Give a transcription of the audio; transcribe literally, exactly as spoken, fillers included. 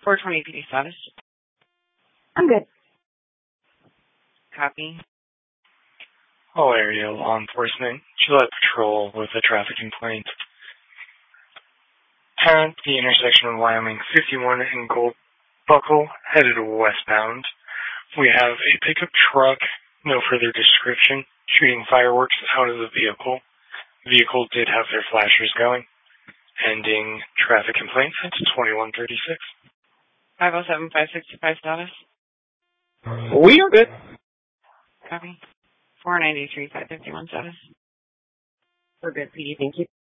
four twenty P D status. I'm good. Copy. All area law enforcement, Gillette Patrol with a traffic complaint. At the intersection of Wyoming fifty-one and Gold Buckle, headed westbound. We have a pickup truck, no further description, shooting fireworks out of the vehicle. The vehicle did have their flashers going. Pending traffic complaint at twenty-one thirty-six. five oh seven five sixty-five status. We are good. Copy. four ninety-three five fifty-one status. We're good, P D. Thank you.